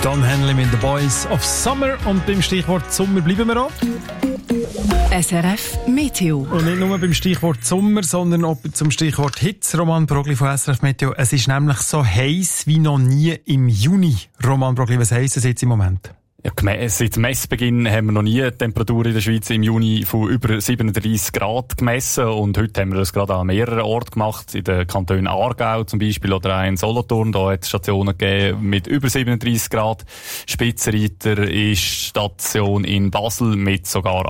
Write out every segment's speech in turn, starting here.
Don Henley mit The Boys of Summer. Und beim Stichwort Sommer bleiben wir auch. SRF Meteo. Und nicht nur beim Stichwort Sommer, sondern auch zum Stichwort Hitze. Roman Brogli von SRF Meteo. Es ist nämlich so heiß wie noch nie im Juni. Roman Brogli, was heisst es jetzt im Moment? Ja, seit Messbeginn haben wir noch nie Temperaturen in der Schweiz im Juni von über 37 Grad gemessen. Und heute haben wir das gerade an mehreren Orten gemacht. In den Kantonen Aargau zum Beispiel oder auch in Solothurn. Da hat es Stationen gegeben mit über 37 Grad. Spitzenreiter ist Station in Basel mit sogar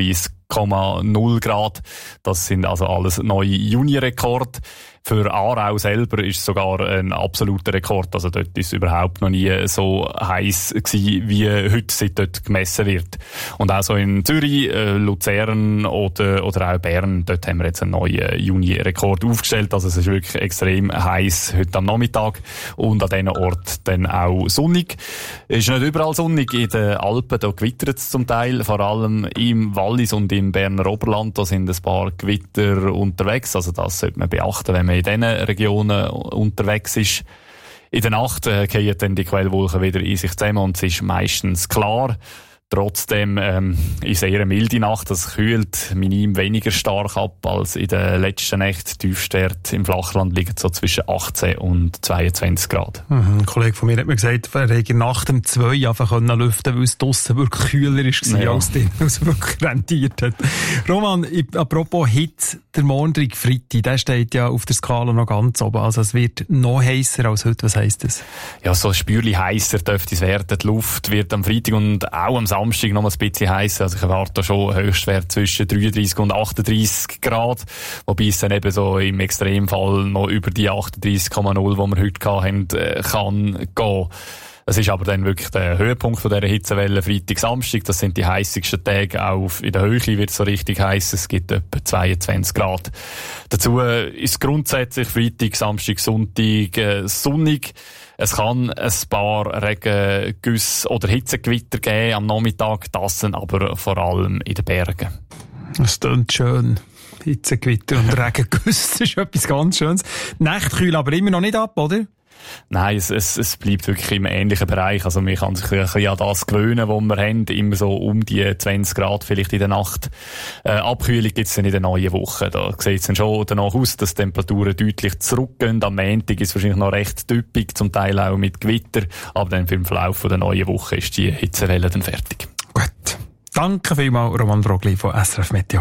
38,0 Grad. Das sind also alles neue Juni-Rekorde. Für Aarau selber ist es sogar ein absoluter Rekord. Also dort ist es überhaupt noch nie so heiß gewesen, wie heute, seit dort gemessen wird. Und auch so in Zürich, Luzern oder auch Bern, dort haben wir jetzt einen neuen Juni-Rekord aufgestellt. Also es ist wirklich extrem heiß heute am Nachmittag und an diesen Orten dann auch sonnig. Es ist nicht überall sonnig. In den Alpen, da gewittert es zum Teil, vor allem im Wallis und im Berner Oberland. Da sind ein paar Gewitter unterwegs. Also das sollte man beachten, wenn man in diesen Regionen unterwegs ist. In der Nacht fallen dann die Quellwolken wieder in sich zusammen und es ist meistens klar. Trotzdem ist es eher eine milde Nacht. Das kühlt minim weniger stark ab als in den letzten Nächten. Die Tiefstwerte im Flachland liegen so zwischen 18 und 22 Grad. Ein Kollege von mir hat mir gesagt, er hätte nach dem 2 einfach lüften, weil es draussen wirklich kühler war, als drinnen, was wirklich rentiert hat. Roman, apropos Hitze, der Morgendrig Freitag, der steht ja auf der Skala noch ganz oben. Also es wird noch heißer als heute. Was heisst das? Ja, so ein Spürchen heißer dürfte es werden. Die Luft wird am Freitag und auch am Samstag noch ein bisschen heißer. Also ich erwarte schon Höchstwert zwischen 33 und 38 Grad. Wobei es dann eben so im Extremfall noch über die 38,0, die wir heute hatten, kann gehen. Das ist aber dann wirklich der Höhepunkt von dieser Hitzewelle. Freitag, Samstag, das sind die heissigsten Tage. Auch in der Höhe wird es so richtig heiß. Es gibt etwa 22 Grad. Dazu ist grundsätzlich Freitag, Samstag, Sonntag sonnig. Es kann ein paar Regengüsse oder Hitzegewitter geben am Nachmittag. Das sind aber vor allem in den Bergen. Das klingt schön. Hitzegewitter und Regengüsse, das ist etwas ganz Schönes. Die Nächte kühlen aber immer noch nicht ab, oder? Nein, es bleibt wirklich im ähnlichen Bereich. Also man kann sich ein bisschen an das gewöhnen, was wir haben. Immer so um die 20 Grad vielleicht in der Nacht. Abkühlung gibt es dann in der neuen Woche. Da sieht es dann schon danach aus, dass die Temperaturen deutlich zurückgehen. Am Montag ist es wahrscheinlich noch recht typisch, zum Teil auch mit Gewitter. Aber dann für den Verlauf der neuen Woche ist die Hitzewelle dann fertig. Gut. Danke vielmals, Roman Brogli von SRF Meteo.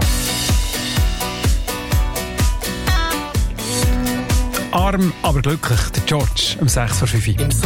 Arm, aber glücklich, der George, um 6:05 Uhr.